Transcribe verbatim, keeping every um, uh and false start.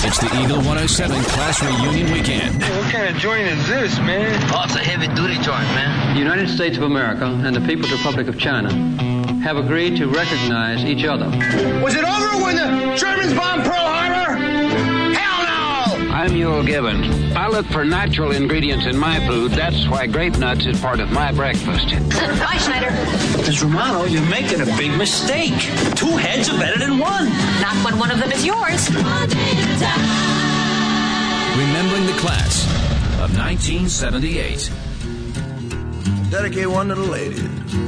It's the Eagle one oh seven Class Reunion Weekend. Hey, what kind of joint is this, man? Oh, it's a heavy-duty joint, man. The United States of America and the People's Republic of China have agreed to recognize each other. Was it over when the Germans bombed Pearl Harbor? Hell no! I'm Yul Gibbons. I look for natural ingredients in my food. That's why grape nuts is part of my breakfast. Bye, Schneider. Miz Romano, you're making a big mistake. Two heads are better than one. Not when one of them is yours. Remembering the class of nineteen seventy-eight. Dedicate one to the ladies.